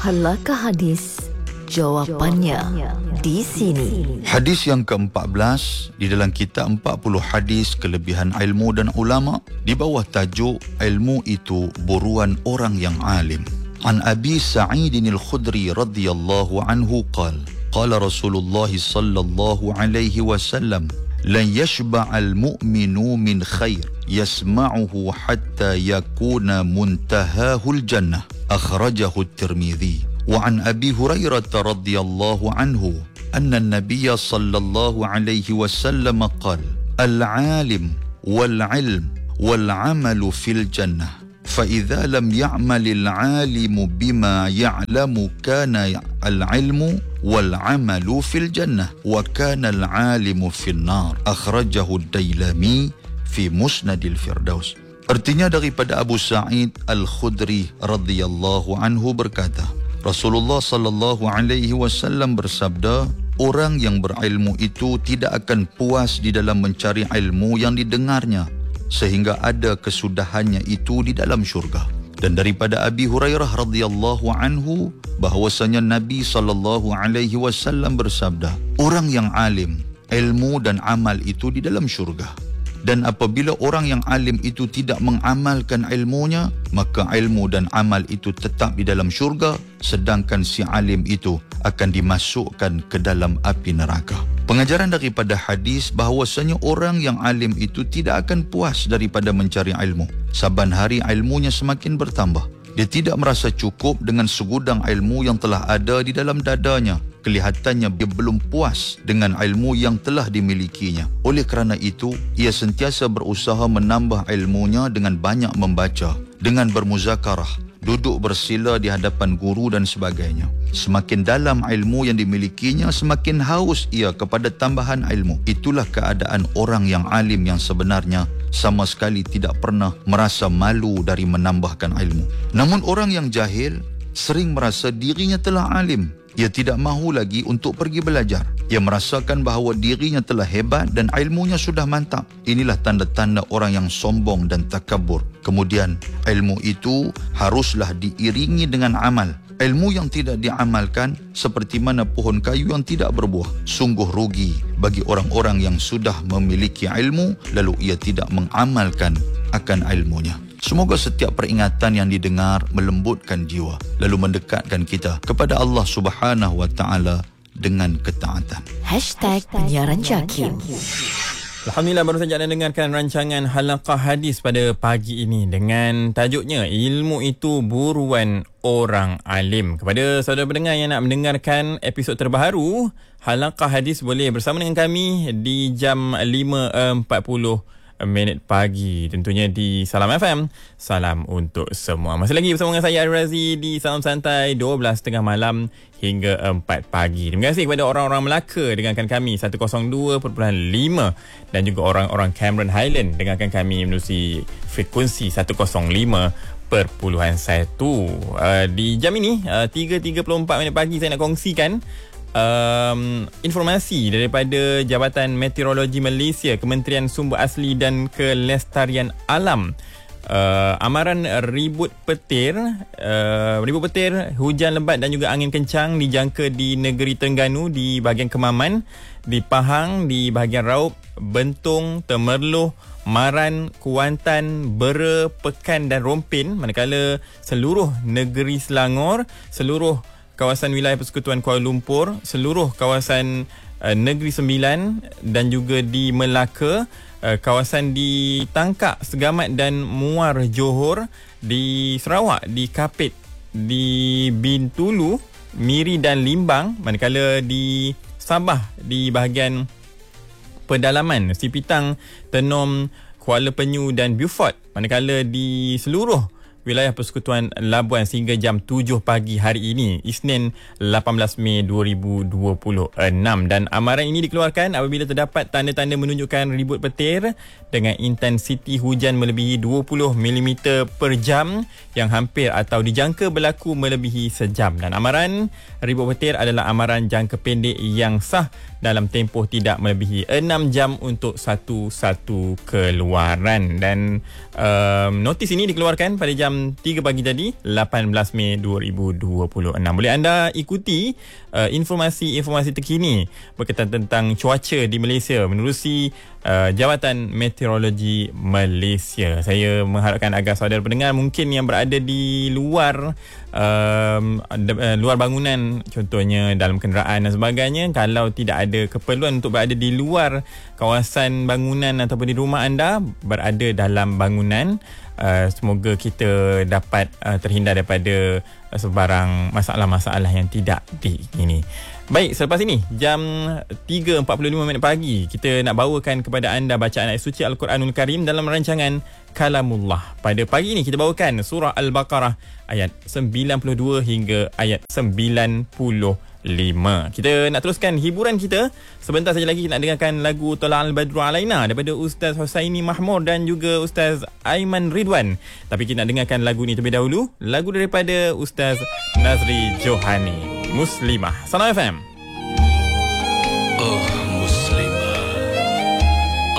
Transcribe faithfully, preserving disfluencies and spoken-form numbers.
Halaqah hadis, jawapannya di sini. Hadis yang keempat belas di dalam kitab empat puluh hadis kelebihan ilmu dan ulama di bawah tajuk ilmu itu buruan orang yang alim. An Abi Sa'id al-Khudri radhiyallahu anhu qala qala Rasulullah sallallahu alaihi wasallam lan yashba'al mu'minu min khair yasma'uhu hatta yakuna muntahahul jannah akhrajahu at-Tirmidzi. Wa an Abi Hurairah radhiyallahu anhu anna an-nabiy sallallahu alaihi wasallam qala al-'alim wal-'ilm wal-'amalu fil jannah fa idza lam ya'mal al-'alimu bima ya'lamu kana al-'ilmu wal-'amalu fil jannah wa kana al-'alimu fil nar akhrajahu ad-Dailami fi Musnadil Firdaus. Artinya daripada Abu Sa'id al-Khudri radhiyallahu anhu berkata, Rasulullah sallallahu alaihi wasallam bersabda, orang yang berilmu itu tidak akan puas di dalam mencari ilmu yang didengarnya sehingga ada kesudahannya itu di dalam syurga. Dan daripada Abi Hurairah radhiyallahu anhu bahwasanya Nabi sallallahu alaihi wasallam bersabda, orang yang alim, ilmu dan amal itu di dalam syurga. Dan apabila orang yang alim itu tidak mengamalkan ilmunya, maka ilmu dan amal itu tetap di dalam syurga, sedangkan si alim itu akan dimasukkan ke dalam api neraka. Pengajaran daripada hadis bahawasanya orang yang alim itu tidak akan puas daripada mencari ilmu. Saban hari ilmunya semakin bertambah. Dia tidak merasa cukup dengan segudang ilmu yang telah ada di dalam dadanya. Kelihatannya dia belum puas dengan ilmu yang telah dimilikinya. Oleh kerana itu, ia sentiasa berusaha menambah ilmunya dengan banyak membaca, dengan bermuzakarah, duduk bersila di hadapan guru dan sebagainya. Semakin dalam ilmu yang dimilikinya, semakin haus ia kepada tambahan ilmu. Itulah keadaan orang yang alim yang sebenarnya, sama sekali tidak pernah merasa malu dari menambahkan ilmu. Namun orang yang jahil sering merasa dirinya telah alim. Ia tidak mahu lagi untuk pergi belajar. Ia merasakan bahawa dirinya telah hebat dan ilmunya sudah mantap. Inilah tanda-tanda orang yang sombong dan takabur. Kemudian, ilmu itu haruslah diiringi dengan amal. Ilmu yang tidak diamalkan seperti mana pohon kayu yang tidak berbuah. Sungguh rugi bagi orang-orang yang sudah memiliki ilmu lalu ia tidak mengamalkan akan ilmunya. Semoga setiap peringatan yang didengar melembutkan jiwa lalu mendekatkan kita kepada Allah Subhanahu wa taala dengan ketaatan. Hashtag Penyiaran Jakim. Alhamdulillah, baru saja anda dengarkan rancangan Halaqah Hadis pada pagi ini dengan tajuknya ilmu itu buruan orang alim. Kepada saudara pendengar yang nak mendengarkan episod terbaru Halaqah Hadis, boleh bersama dengan kami di jam lima empat puluh minit pagi, tentunya di Salam F M. Salam untuk semua. Masih lagi bersama dengan saya Razi di Salam Santai dua belas tiga puluh malam hingga empat pagi. Terima kasih kepada orang-orang Melaka dengarkan kami seratus dua perpuluhan lima dan juga orang-orang Cameron Highland dengarkan kami menerusi frekuensi seratus lima perpuluhan satu. Uh, di jam ini uh, tiga tiga puluh empat minit pagi saya nak kongsikan Um, informasi daripada Jabatan Meteorologi Malaysia, Kementerian Sumber Asli dan Kelestarian Alam. Uh, amaran ribut petir, uh, ribut petir, hujan lebat dan juga angin kencang dijangka di negeri Terengganu, di bahagian Kemaman, di Pahang, di bahagian Raub, Bentong, Temerloh, Maran, Kuantan, Bera, Pekan dan Rompin, manakala seluruh negeri Selangor, seluruh kawasan wilayah Persekutuan Kuala Lumpur, seluruh kawasan uh, Negeri Sembilan dan juga di Melaka, uh, kawasan di Tangkak, Segamat dan Muar Johor, di Sarawak, di Kapit, di Bintulu, Miri dan Limbang, manakala di Sabah di bahagian pedalaman Sipitang, Tenom, Kuala Penyu dan Beaufort, manakala di seluruh wilayah Persekutuan Labuan sehingga jam tujuh pagi hari ini, Isnin lapan belas Mei dua ribu dua puluh enam. Dan amaran ini dikeluarkan apabila terdapat tanda-tanda menunjukkan ribut petir dengan intensiti hujan melebihi dua puluh milimeter per jam yang hampir atau dijangka berlaku melebihi sejam. Dan amaran ribut petir adalah amaran jangka pendek yang sah dalam tempoh tidak melebihi enam jam untuk satu-satu keluaran. Dan um, notis ini dikeluarkan pada jam jam tiga pagi tadi, lapan belas Mei dua ribu dua puluh enam. Boleh anda ikuti uh, informasi-informasi terkini berkaitan tentang cuaca di Malaysia menerusi uh, Jabatan Meteorologi Malaysia. Saya mengharapkan agar saudara pendengar mungkin yang berada di luar um, uh, luar bangunan, contohnya dalam kenderaan dan sebagainya, kalau tidak ada keperluan untuk berada di luar kawasan bangunan ataupun di rumah anda, berada dalam bangunan. Uh, semoga kita dapat uh, terhindar daripada uh, sebarang masalah-masalah yang tidak diingini. Baik, selepas ini jam tiga empat puluh lima minit pagi, kita nak bawakan kepada anda bacaan ayat suci Al-Quranul Karim dalam rancangan Kalamullah. Pada pagi ini kita bawakan surah Al-Baqarah ayat sembilan puluh dua hingga ayat sembilan puluh lima. Kita nak teruskan hiburan kita. Sebentar saja lagi kita nak dengarkan lagu Tala'al Badru Alaina daripada Ustaz Husaini Mahmud dan juga Ustaz Aiman Ridwan. Tapi kita nak dengarkan lagu ni terlebih dahulu. Lagu daripada Ustaz Nazri Johani, Muslimah. Salam F M. Oh.